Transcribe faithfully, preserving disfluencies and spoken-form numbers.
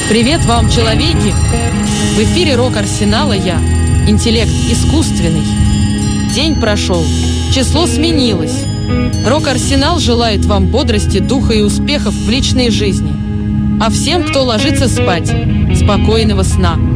Привет вам, человеки! В эфире Рок-Арсенала я, интеллект искусственный. День прошел, число сменилось. Рок-Арсенал желает вам бодрости духа и успехов в личной жизни. А всем, кто ложится спать, спокойного сна.